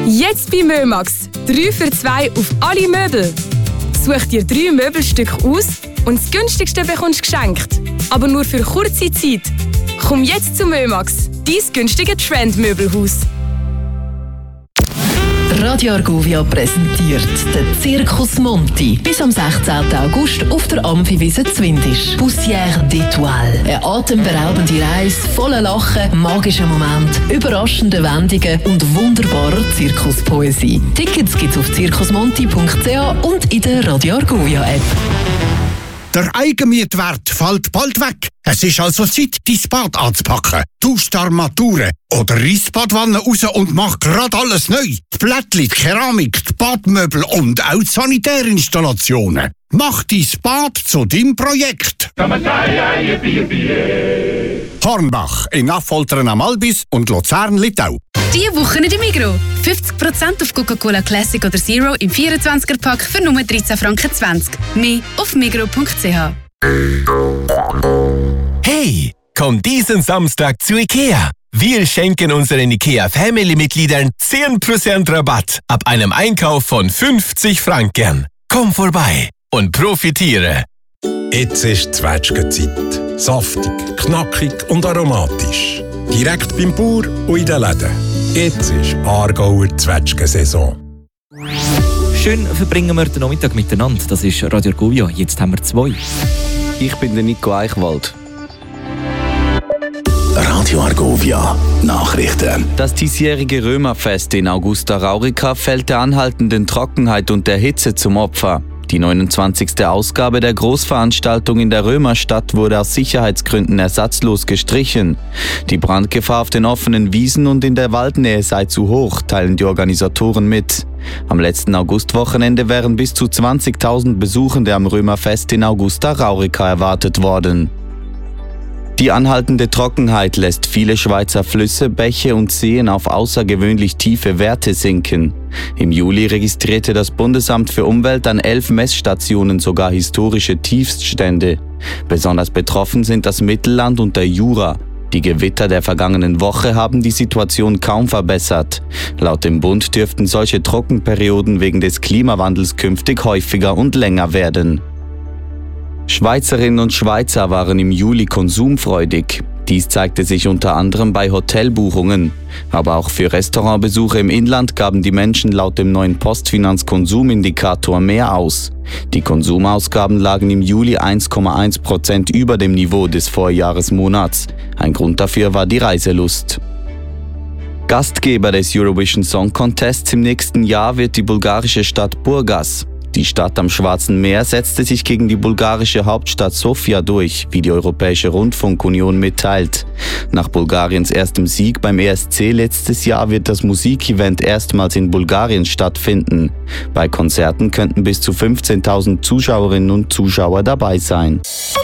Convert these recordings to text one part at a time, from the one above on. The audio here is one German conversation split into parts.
Jetzt bei Mömax. 3 für 2 auf alle Möbel. Such dir 3 Möbelstücke aus und das günstigste bekommst du geschenkt. Aber nur für kurze Zeit. Komm jetzt zu Mömax, dein günstige Trendmöbelhaus. Radio Argovia präsentiert den Circus Monti. Bis am 16. August auf der Amphiwiese Zwindisch. Poussière d'étoiles. Eine atemberaubende Reise, voller Lachen, magischer Moment, überraschende Wendungen und wunderbarer Zirkuspoesie. Tickets gibt's auf circusmonti.ch und in der Radio Argovia App. Der Eigenmietwert fällt bald weg. Es ist also Zeit, dein Bad anzupacken. Tausch die Armaturen oder reiss die Badwanne raus und mach grad alles neu. Die Plättchen, die Keramik, die Badmöbel und auch die Sanitärinstallationen. Mach dein Bad zu deinem Projekt. Hornbach in Affoltern am Albis und Luzern-Littau. Diese Woche in der Migros. 50% auf Coca-Cola Classic oder Zero im 24er-Pack für nur 13,20 Franken. Mehr auf migros.ch. Hey, komm diesen Samstag zu IKEA. Wir schenken unseren IKEA-Family-Mitgliedern 10% Rabatt ab einem Einkauf von 50 Franken. Komm vorbei und profitiere. Jetzt ist Zwetschgenzeit. Saftig, knackig und aromatisch. Direkt beim Bauer und in den Läden. Jetzt ist Aargauer Zwetschgensaison. Schön verbringen wir den Nachmittag miteinander. Das ist Radio Argovia. Jetzt haben wir 2. Ich bin der Nico Eichwald. Radio Argovia Nachrichten. Das diesjährige Römerfest in Augusta Raurica fällt der anhaltenden Trockenheit und der Hitze zum Opfer. Die 29. Ausgabe der Großveranstaltung in der Römerstadt wurde aus Sicherheitsgründen ersatzlos gestrichen. Die Brandgefahr auf den offenen Wiesen und in der Waldnähe sei zu hoch, teilen die Organisatoren mit. Am letzten Augustwochenende wären bis zu 20.000 Besuchende am Römerfest in Augusta Raurica erwartet worden. Die anhaltende Trockenheit lässt viele Schweizer Flüsse, Bäche und Seen auf außergewöhnlich tiefe Werte sinken. Im Juli registrierte das Bundesamt für Umwelt an 11 Messstationen sogar historische Tiefststände. Besonders betroffen sind das Mittelland und der Jura. Die Gewitter der vergangenen Woche haben die Situation kaum verbessert. Laut dem Bund dürften solche Trockenperioden wegen des Klimawandels künftig häufiger und länger werden. Schweizerinnen und Schweizer waren im Juli konsumfreudig. Dies zeigte sich unter anderem bei Hotelbuchungen. Aber auch für Restaurantbesuche im Inland gaben die Menschen laut dem neuen Postfinanz-Konsumindikator mehr aus. Die Konsumausgaben lagen im Juli 1,1% über dem Niveau des Vorjahresmonats. Ein Grund dafür war die Reiselust. Gastgeber des Eurovision Song Contests im nächsten Jahr wird die bulgarische Stadt Burgas. Die Stadt am Schwarzen Meer setzte sich gegen die bulgarische Hauptstadt Sofia durch, wie die Europäische Rundfunkunion mitteilt. Nach Bulgariens erstem Sieg beim ESC letztes Jahr wird das Musikevent erstmals in Bulgarien stattfinden. Bei Konzerten könnten bis zu 15.000 Zuschauerinnen und Zuschauer dabei sein.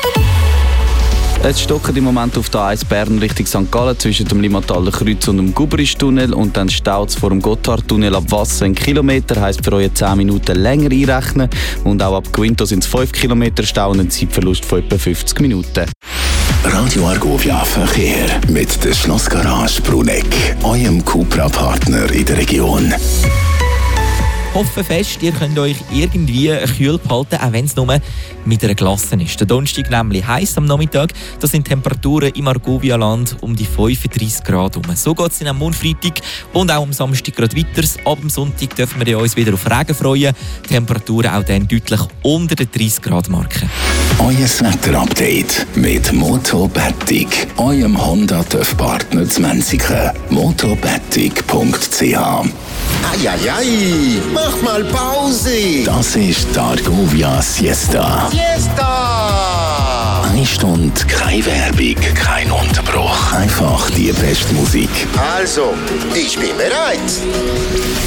Es stockt im Moment auf der A1 Bern Richtung St. Gallen zwischen dem Limmataler Kreuz und dem Gubrisch-Tunnel und dann staut es vor dem Gotthardtunnel ab Wasser 1 Kilometer, heisst für euch 10 Minuten länger einrechnen und auch ab Quinto sind es 5 Kilometer Stau und ein Zeitverlust von etwa 50 Minuten. Radio Argovia Verkehr mit der Schlossgarage Bruneck, eurem Cupra-Partner in der Region. Hoffe fest, ihr könnt euch irgendwie kühl behalten, auch wenn es nur mit einer Glasse ist. Der Donnerstag nämlich heiß am Nachmittag. Da sind Temperaturen im Argovia-Land um die 35 Grad herum. So geht es am Montag und auch am Samstag gerade weiter. Ab dem Sonntag dürfen wir uns wieder auf Regen freuen. Temperaturen auch dann deutlich unter der 30 Grad Marke. Euer Wetter-Update mit Motobetig, eurem Honda-TÜV-Partner zu Menziken. Motobetig.ch. Eieiei, mach mal Pause! Das ist die Argovia Siesta. Siesta! 1 Stunde, keine Werbung, kein Unterbruch. Einfach die beste Musik. Also, ich bin bereit.